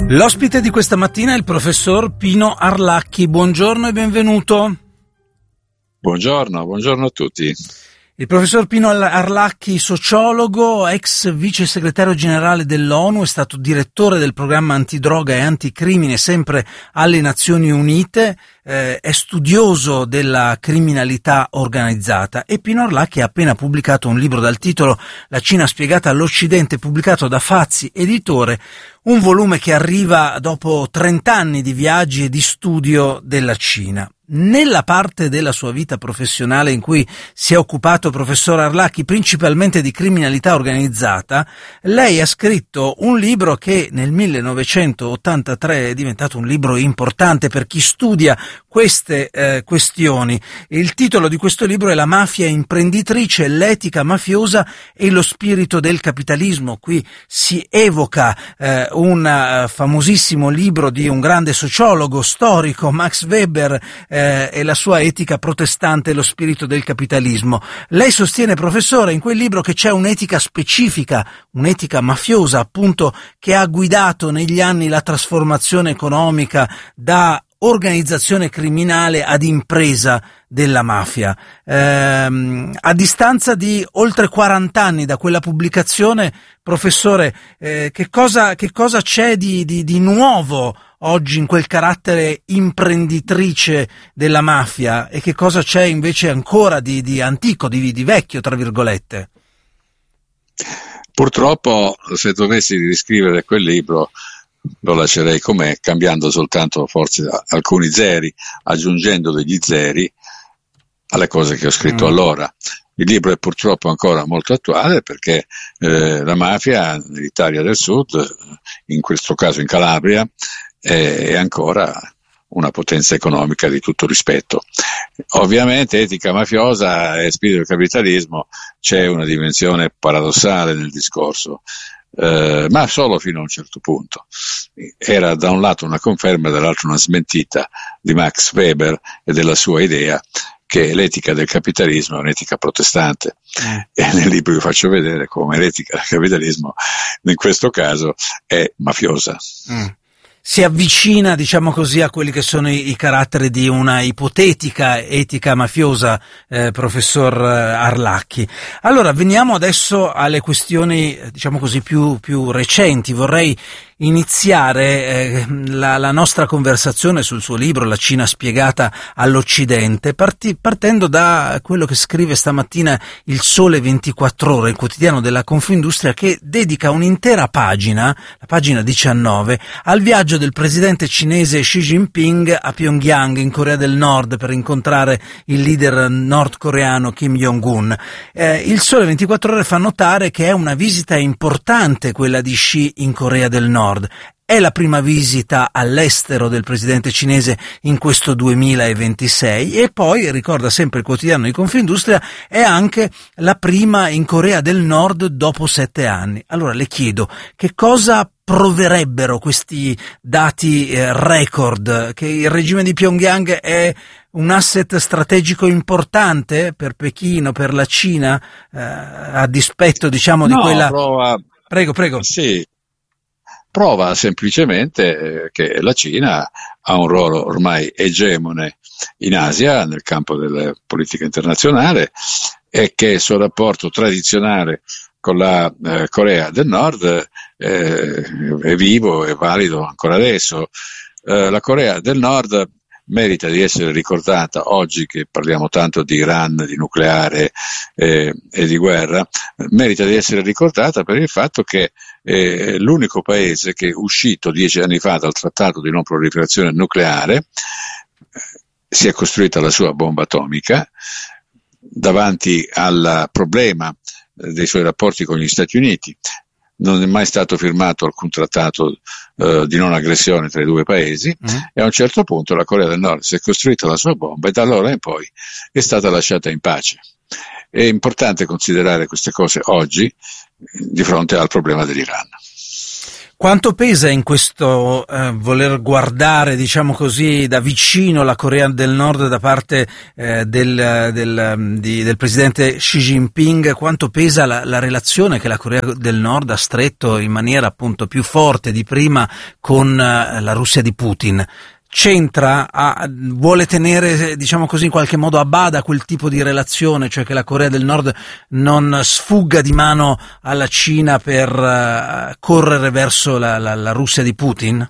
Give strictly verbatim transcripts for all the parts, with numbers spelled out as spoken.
L'ospite di questa mattina è il professor Pino Arlacchi. Buongiorno e benvenuto. Buongiorno, buongiorno a tutti. Il professor Pino Arlacchi, sociologo, ex vice segretario generale dell'ONU, è stato direttore del programma antidroga e anticrimine sempre alle Nazioni Unite, eh, è studioso della criminalità organizzata e Pino Arlacchi ha appena pubblicato un libro dal titolo La Cina spiegata all'Occidente, pubblicato da Fazzi Editore, un volume che arriva dopo trent'anni di viaggi e di studio della Cina. Nella parte della sua vita professionale in cui si è occupato, professor Arlacchi, principalmente di criminalità organizzata, lei ha scritto un libro che nel millenovecentottantatré è diventato un libro importante per chi studia queste eh, questioni. Il titolo di questo libro è La mafia imprenditrice, l'etica mafiosa e lo spirito del capitalismo. Qui si evoca eh, un uh, famosissimo libro di un grande sociologo storico, Max Weber, eh, e la sua etica protestante, lo spirito del capitalismo. Lei sostiene, professore, in quel libro che c'è un'etica specifica, un'etica mafiosa, appunto, che ha guidato negli anni la trasformazione economica da organizzazione criminale ad impresa della mafia. Ehm, a distanza di oltre quaranta anni da quella pubblicazione, professore, eh, che cosa, che cosa c'è di, di, di nuovo oggi in quel carattere imprenditrice della mafia e che cosa c'è invece ancora di, di antico, di, di vecchio, tra virgolette? Purtroppo, se dovessi riscrivere quel libro, lo lascerei com'è, cambiando soltanto forse alcuni zeri, aggiungendo degli zeri alle cose che ho scritto mm. allora. Il libro è purtroppo ancora molto attuale perché eh, la mafia nell'Italia del Sud, in questo caso in Calabria, è, è ancora una potenza economica di tutto rispetto. Ovviamente etica mafiosa e spirito del capitalismo, c'è una dimensione paradossale nel discorso. Uh, ma solo fino a un certo punto. Era da un lato una conferma, dall'altro una smentita di Max Weber e della sua idea che l'etica del capitalismo è un'etica protestante. Eh. E nel libro io faccio vedere come l'etica del capitalismo in questo caso è mafiosa. Mm. Si avvicina, diciamo così, a quelli che sono i, i caratteri di una ipotetica etica mafiosa, eh, professor Arlacchi. Allora, veniamo adesso alle questioni, diciamo così, più, più recenti. Vorrei iniziare eh, la, la nostra conversazione sul suo libro La Cina spiegata all'Occidente, parti, partendo da quello che scrive stamattina il Sole ventiquattro Ore, il quotidiano della Confindustria, che dedica un'intera pagina, la pagina diciannove, al viaggio del presidente cinese Xi Jinping a Pyongyang in Corea del Nord per incontrare il leader nordcoreano Kim Jong-un. Eh, il Sole ventiquattro Ore fa notare che è una visita importante quella di Xi in Corea del Nord. È la prima visita all'estero del presidente cinese in questo duemilaventisei e poi, ricorda sempre il quotidiano di Confindustria, è anche la prima in Corea del Nord dopo sette anni. Allora le chiedo, che cosa proverebbero questi dati eh, record, che il regime di Pyongyang è un asset strategico importante per Pechino, per la Cina, eh, a dispetto, diciamo, no, di quella... Prova... Prego, prego. Sì. Prova semplicemente che la Cina ha un ruolo ormai egemone in Asia nel campo della politica internazionale e che il suo rapporto tradizionale con la eh, Corea del Nord eh, è vivo e valido ancora adesso. Eh, la Corea del Nord merita di essere ricordata oggi che parliamo tanto di Iran, di nucleare eh, e di guerra, merita di essere ricordata per il fatto che è l'unico paese che è uscito dieci anni fa dal trattato di non proliferazione nucleare, si è costruita la sua bomba atomica davanti al problema dei suoi rapporti con gli Stati Uniti. Non è mai stato firmato alcun trattato uh, di non aggressione tra i due paesi mm. e a un certo punto la Corea del Nord si è costruita la sua bomba e da allora in poi è stata lasciata in pace. È importante considerare queste cose oggi di fronte al problema dell'Iran. Quanto pesa in questo eh, voler guardare, diciamo così, da vicino la Corea del Nord da parte eh, del, del, di, del presidente Xi Jinping, quanto pesa la, la relazione che la Corea del Nord ha stretto in maniera appunto più forte di prima con eh, la Russia di Putin? C'entra, a, vuole tenere, diciamo così, in qualche modo a bada quel tipo di relazione, cioè che la Corea del Nord non sfugga di mano alla Cina per uh, correre verso la, la, la Russia di Putin?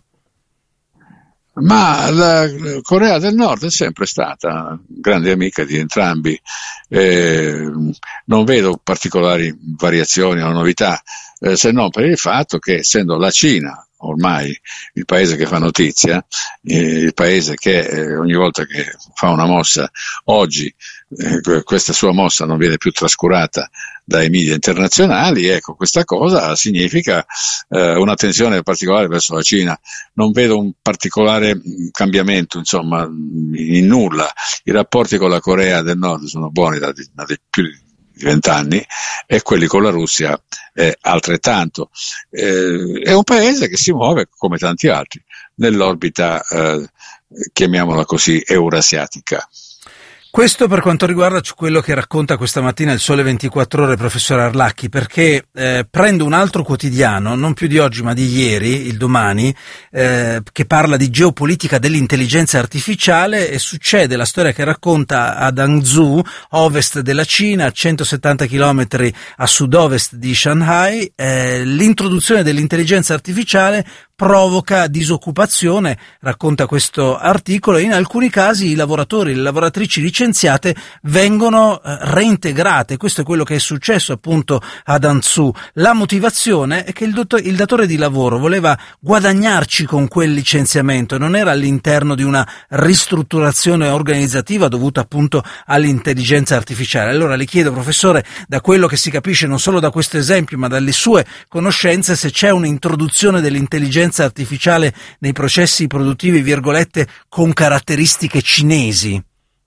Ma la Corea del Nord è sempre stata grande amica di entrambi, eh, non vedo particolari variazioni o novità, eh, se non per il fatto che, essendo la Cina ormai il paese che fa notizia, eh, il paese che eh, ogni volta che fa una mossa, oggi eh, questa sua mossa non viene più trascurata dai media internazionali, ecco, questa cosa significa eh, un'attenzione particolare verso la Cina. Non vedo un particolare cambiamento, insomma, in nulla. I rapporti con la Corea del Nord sono buoni da, da più di vent'anni e quelli con la Russia eh, altrettanto. Eh, è un paese che si muove, come tanti altri, nell'orbita, eh, chiamiamola così, eurasiatica. Questo per quanto riguarda quello che racconta questa mattina il Sole ventiquattro Ore, professor Arlacchi, perché eh, prendo un altro quotidiano, non più di oggi ma di ieri, il Domani, eh, che parla di geopolitica dell'intelligenza artificiale, e succede la storia che racconta ad Hangzhou, ovest della Cina, a centosettanta chilometri a sud-ovest di Shanghai, eh, l'introduzione dell'intelligenza artificiale provoca disoccupazione, racconta questo articolo, e in alcuni casi i lavoratori e le lavoratrici licenziate vengono eh, reintegrate. Questo è quello che è successo appunto ad Hangzhou. La motivazione è che il, dottor, il datore di lavoro voleva guadagnarci con quel licenziamento, non era all'interno di una ristrutturazione organizzativa dovuta appunto all'intelligenza artificiale. Allora le chiedo, professore, da quello che si capisce non solo da questo esempio ma dalle sue conoscenze, se c'è un'introduzione dell'intelligenza artificiale nei processi produttivi, virgolette, con caratteristiche cinesi.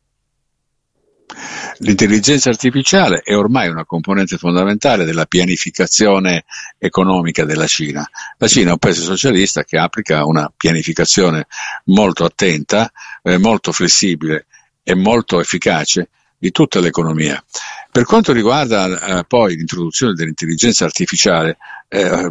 L'intelligenza artificiale è ormai una componente fondamentale della pianificazione economica della Cina. La Cina è un paese socialista che applica una pianificazione molto attenta, eh, molto flessibile e molto efficace di tutta l'economia. Per quanto riguarda eh, poi l'introduzione dell'intelligenza artificiale, eh,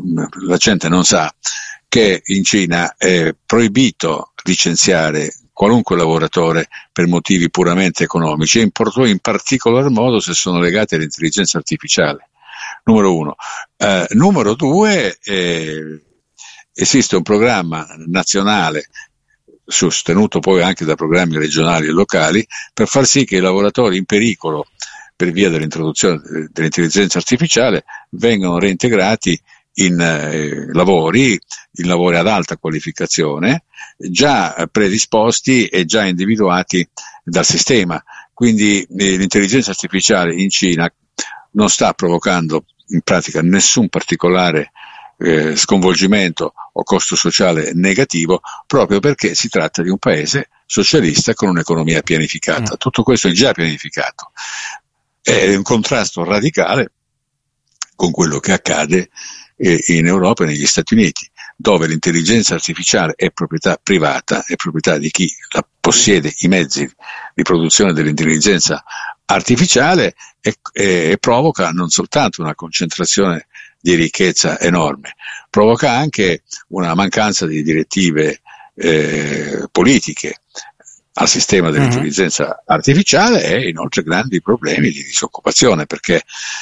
la gente non sa che in Cina è proibito licenziare qualunque lavoratore per motivi puramente economici, e in particolar modo se sono legati all'intelligenza artificiale. Numero uno. Eh, numero due, eh, esiste un programma nazionale sostenuto poi anche da programmi regionali e locali per far sì che i lavoratori in pericolo per via dell'introduzione dell'intelligenza artificiale vengano reintegrati in eh, lavori, in lavori ad alta qualificazione, già predisposti e già individuati dal sistema. Quindi eh, l'intelligenza artificiale in Cina non sta provocando in pratica nessun particolare eh, sconvolgimento o costo sociale negativo, proprio perché si tratta di un paese socialista con un'economia pianificata. Mm. Tutto questo è già pianificato. È un contrasto radicale con quello che accade eh, in Europa e negli Stati Uniti, dove l'intelligenza artificiale è proprietà privata, è proprietà di chi la possiede i mezzi di produzione dell'intelligenza artificiale e, e, e provoca non soltanto una concentrazione di ricchezza enorme, provoca anche una mancanza di direttive eh, politiche al sistema dell'intelligenza uh-huh. artificiale, e inoltre grandi problemi di disoccupazione, perché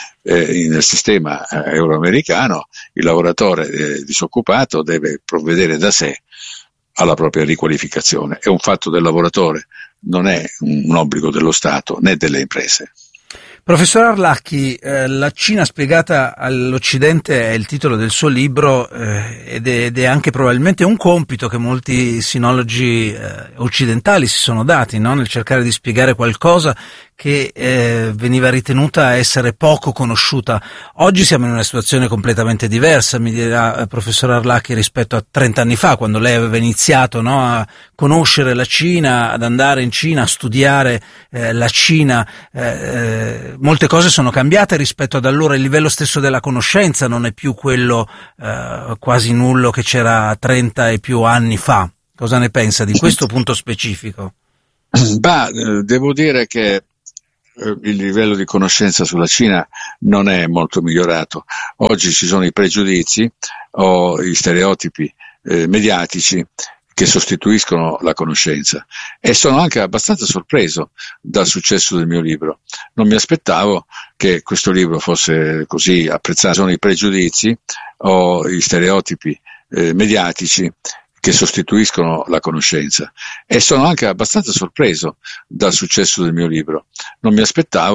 eh, nel sistema eh, euroamericano il lavoratore eh, disoccupato deve provvedere da sé alla propria riqualificazione. È un fatto del lavoratore, non è un, un obbligo dello Stato né delle imprese. Professor Arlacchi, eh, la Cina spiegata all'Occidente è il titolo del suo libro, eh, ed, è, ed è anche probabilmente un compito che molti sinologi eh, occidentali si sono dati, no? Nel cercare di spiegare qualcosa che eh, veniva ritenuta essere poco conosciuta. Oggi siamo in una situazione completamente diversa, mi dirà eh, professor Arlacchi, rispetto a trenta anni fa, quando lei aveva iniziato, no, a conoscere la Cina, ad andare in Cina, a studiare eh, la Cina. Eh, eh, molte cose sono cambiate rispetto ad allora, il livello stesso della conoscenza non è più quello eh, quasi nullo che c'era trenta e più anni fa. Cosa ne pensa di questo punto specifico? Bah, devo dire che il livello di conoscenza sulla Cina non è molto migliorato. Oggi ci sono i pregiudizi o gli stereotipi eh, mediatici che sostituiscono la conoscenza, e sono anche abbastanza sorpreso dal successo del mio libro. Non mi aspettavo che questo libro fosse così apprezzato. Sono i pregiudizi o gli stereotipi eh, mediatici che sostituiscono la conoscenza, e sono anche abbastanza sorpreso dal successo del mio libro. Non mi aspettavo